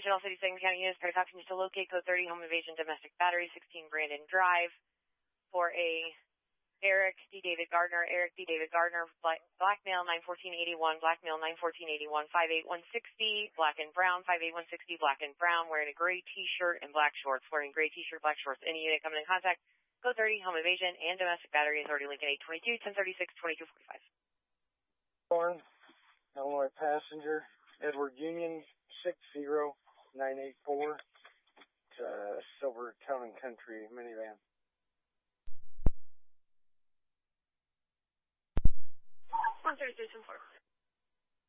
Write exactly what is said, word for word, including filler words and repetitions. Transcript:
Attention all City Second County units, Perry Talking to locate code thirty home invasion domestic battery, sixteen Brandon Drive for a Eric D. David Gardner, Eric D. David Gardner, black, black male nine fourteen eighty-one, black male nine fourteen eighty-one, five eight one sixty, black and brown, five eight one sixty, black and brown, wearing a gray t-shirt and black shorts, wearing gray t-shirt, black shorts. Any unit coming in contact, code thirty home invasion and domestic battery, authority Lincoln eight twenty-two, ten thirty-six, twenty-two forty-five. Born, Illinois passenger, Edward Union, six zero nine eight four, uh, silver Town and Country minivan. one thirty-three, four.